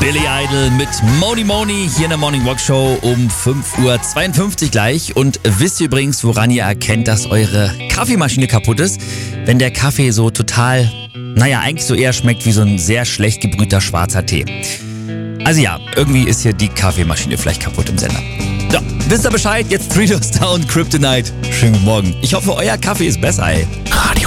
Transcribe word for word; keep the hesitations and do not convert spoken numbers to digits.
Billy Idol mit Moni Moni hier in der Morning Walk Show um fünf Uhr zweiundfünfzig gleich. Und wisst ihr übrigens, woran ihr erkennt, dass eure Kaffeemaschine kaputt ist? Wenn der Kaffee so total, naja, eigentlich so eher schmeckt wie so ein sehr schlecht gebrühter schwarzer Tee. Also ja, irgendwie ist hier die Kaffeemaschine vielleicht kaputt im Sender. So, wisst ihr Bescheid? Jetzt Three Doors Down, Kryptonite. Schönen guten Morgen. Ich hoffe, euer Kaffee ist besser, ey. Radio